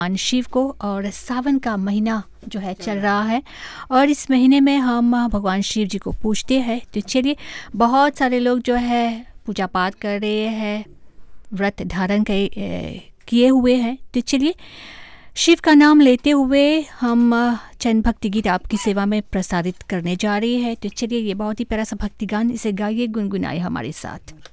भगवान शिव को। और सावन का महीना जो है चल रहा है और इस महीने में हम भगवान शिव जी को पूजते हैं। तो चलिए, बहुत सारे लोग जो है पूजा पाठ कर रहे हैं, व्रत धारण किए हुए हैं। तो चलिए, शिव का नाम लेते हुए हम चंद भक्ति गीत आपकी सेवा में प्रसारित करने जा रहे हैं। तो चलिए, ये बहुत ही प्यारा सा भक्ति गान, इसे गाइए, गुनगुनाइए हमारे साथ।